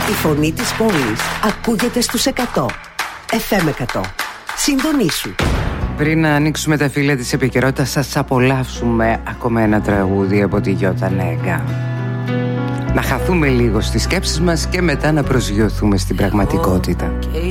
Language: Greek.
Η φωνή της πόλης ακούγεται στους 100. FM 100. Συντονίσου. Πριν να ανοίξουμε τα φύλλα της επικαιρότητας, σας απολαύσουμε ακόμα ένα τραγούδι από τη Γιώτα Νέγκα. Να χαθούμε λίγο στις σκέψεις μας και μετά να προσγειωθούμε στην πραγματικότητα.